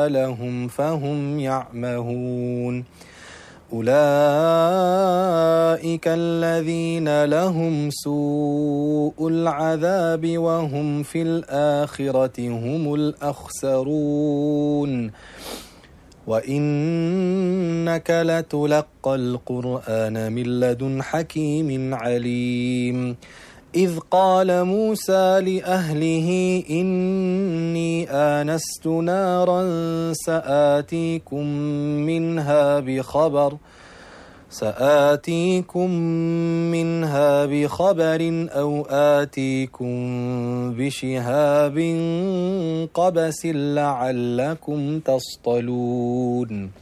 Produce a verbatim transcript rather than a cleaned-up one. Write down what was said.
لهم فهم يعمهون أولئك الذين لهم سوء العذاب وهم في الآخرة هم الأخسرون وإنك لتلقى القرآن من لدن حكيم عليم إذ قال موسى لأهله إني آنست نارا سآتيكم منها بخبر سآتيكم منها بخبر أو آتيكم بشهاب قبس لعلكم تصطلون